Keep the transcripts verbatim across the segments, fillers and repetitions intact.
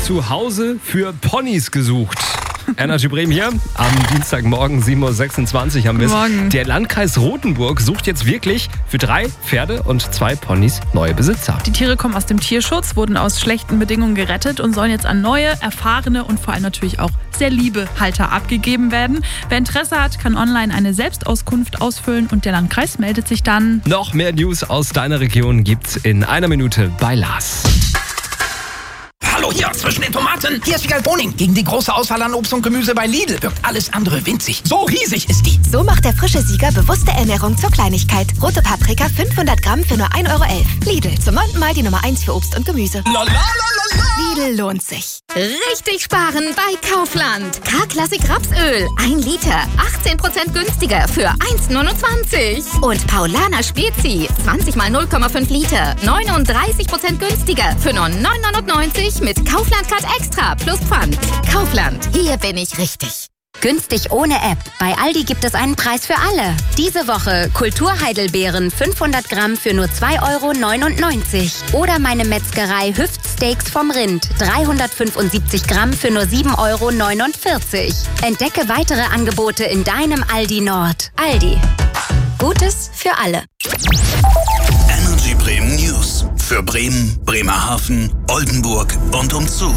zu Hause für Ponys gesucht. Energy Bremen hier. Am Dienstagmorgen sieben Uhr sechsundzwanzig haben wir es. Der Landkreis Rothenburg sucht jetzt wirklich für drei Pferde und zwei Ponys neue Besitzer. Die Tiere kommen aus dem Tierschutz, wurden aus schlechten Bedingungen gerettet und sollen jetzt an neue, erfahrene und vor allem natürlich auch sehr liebe Halter abgegeben werden. Wer Interesse hat, kann online eine Selbstauskunft ausfüllen und der Landkreis meldet sich dann. Noch mehr News aus deiner Region gibt's in einer Minute bei Lars. Hallo hier, zwischen den Tomaten. Hier ist Vigal Boning. Gegen die große Auswahl an Obst und Gemüse bei Lidl wirkt alles andere winzig. So riesig ist die. So macht der frische Sieger bewusste Ernährung zur Kleinigkeit. Rote Paprika fünfhundert Gramm für nur ein Euro elf. Lidl, zum neunten Mal die Nummer eins für Obst und Gemüse. La, la, la, la, la. Lidl lohnt sich. Richtig sparen bei Kaufland. K-Klassik Rapsöl, ein Liter, achtzehn Prozent günstiger für eins neunundzwanzig. Und Paulaner Spezi, zwanzig mal null Komma fünf Liter, neununddreißig Prozent günstiger für nur neun neunundneunzig mit Kaufland Card Extra plus Pfand. Kaufland, hier bin ich richtig. Günstig ohne App. Bei Aldi gibt es einen Preis für alle. Diese Woche Kulturheidelbeeren fünfhundert Gramm für nur zwei Euro neunundneunzig. Oder meine Metzgerei Hüftsteaks vom Rind. dreihundertfünfundsiebzig Gramm für nur sieben Euro neunundvierzig. Entdecke weitere Angebote in deinem Aldi Nord. Aldi. Gutes für alle. Energy Bremen News. Für Bremen, Bremerhaven, Oldenburg und umzu.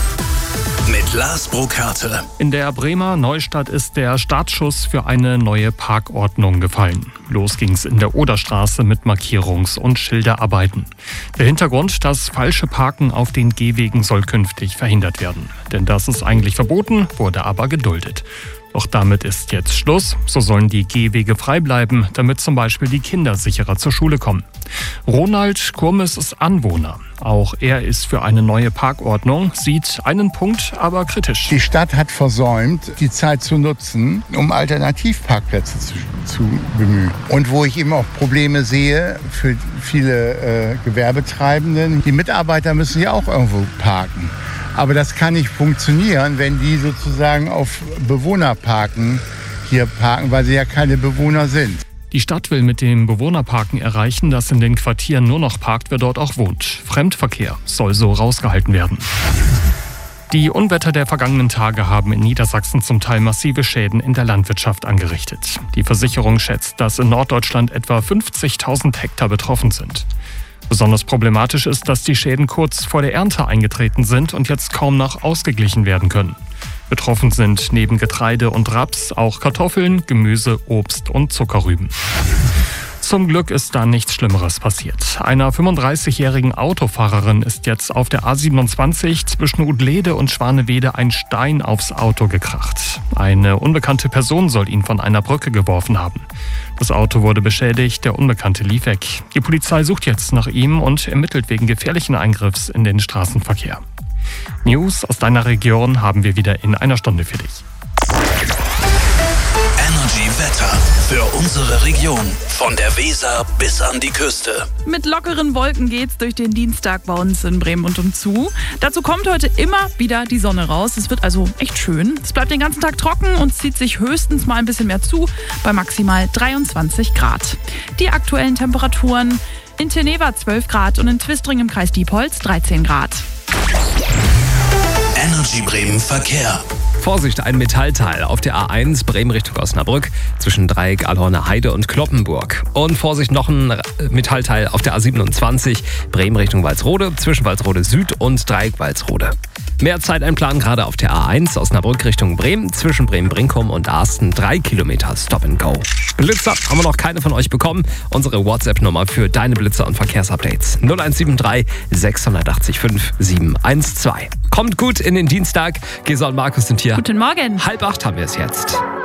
Mit Lars Burkhardt. In der Bremer Neustadt ist der Startschuss für eine neue Parkordnung gefallen. Los ging's in der Oderstraße mit Markierungs- und Schilderarbeiten. Der Hintergrund, das falsche Parken auf den Gehwegen soll künftig verhindert werden. Denn das ist eigentlich verboten, wurde aber geduldet. Doch damit ist jetzt Schluss. So sollen die Gehwege frei bleiben, damit zum Beispiel die Kinder sicherer zur Schule kommen. Ronald Kurmes ist Anwohner. Auch er ist für eine neue Parkordnung, sieht einen Punkt aber kritisch. Die Stadt hat versäumt, die Zeit zu nutzen, um Alternativparkplätze zu, zu bemühen. Und wo ich eben auch Probleme sehe für viele äh, Gewerbetreibenden, die Mitarbeiter müssen ja auch irgendwo parken. Aber das kann nicht funktionieren, wenn die sozusagen auf Bewohnerparken hier parken, weil sie ja keine Bewohner sind. Die Stadt will mit dem Bewohnerparken erreichen, dass in den Quartieren nur noch parkt, wer dort auch wohnt. Fremdverkehr soll so rausgehalten werden. Die Unwetter der vergangenen Tage haben in Niedersachsen zum Teil massive Schäden in der Landwirtschaft angerichtet. Die Versicherung schätzt, dass in Norddeutschland etwa fünfzigtausend Hektar betroffen sind. Besonders problematisch ist, dass die Schäden kurz vor der Ernte eingetreten sind und jetzt kaum noch ausgeglichen werden können. Betroffen sind neben Getreide und Raps auch Kartoffeln, Gemüse, Obst und Zuckerrüben. Zum Glück ist da nichts Schlimmeres passiert. Einer fünfunddreißigjährigen Autofahrerin ist jetzt auf der A siebenundzwanzig zwischen Udlede und Schwanewede ein Stein aufs Auto gekracht. Eine unbekannte Person soll ihn von einer Brücke geworfen haben. Das Auto wurde beschädigt, der Unbekannte lief weg. Die Polizei sucht jetzt nach ihm und ermittelt wegen gefährlichen Eingriffs in den Straßenverkehr. News aus deiner Region haben wir wieder in einer Stunde für dich. Energy Wetter für unsere Region. Von der Weser bis an die Küste. Mit lockeren Wolken geht's durch den Dienstag bei uns in Bremen und umzu. Dazu kommt heute immer wieder die Sonne raus. Es wird also echt schön. Es bleibt den ganzen Tag trocken und zieht sich höchstens mal ein bisschen mehr zu, bei maximal dreiundzwanzig Grad. Die aktuellen Temperaturen: in Teneva zwölf Grad und in Twistring im Kreis Diepholz dreizehn Grad. Energy Bremen Verkehr. Vorsicht, ein Metallteil auf der A eins Bremen Richtung Osnabrück zwischen Dreieck Alhorner Heide und Kloppenburg. Und Vorsicht, noch ein Metallteil auf der A siebenundzwanzig Bremen Richtung Walsrode zwischen Walsrode Süd und Dreieck Walsrode. Mehr Zeit einplanen gerade auf der A eins Osnabrück Richtung Bremen zwischen Bremen-Brinkum und Arsten. Drei Kilometer Stop and Go. Blitzer haben wir noch keine von euch bekommen. Unsere WhatsApp-Nummer für deine Blitzer und Verkehrsupdates null eins sieben drei sechs acht fünf sieben eins zwei. Kommt gut in den Dienstag. Gesa und Markus sind hier. Guten Morgen. Halb acht haben wir es jetzt.